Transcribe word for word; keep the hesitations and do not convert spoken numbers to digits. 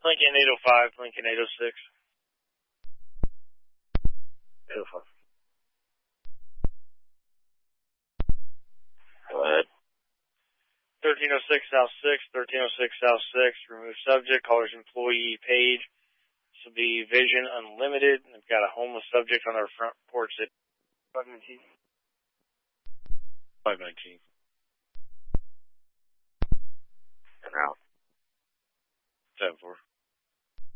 Lincoln eight oh five, Lincoln eight oh six. eight oh five. Go ahead. thirteen oh six South six, thirteen oh six South six. Remove subject. Caller's employee page. This will be Vision Unlimited. They've got a homeless subject on their front porch at five nineteen. five nineteen. And out. seven four.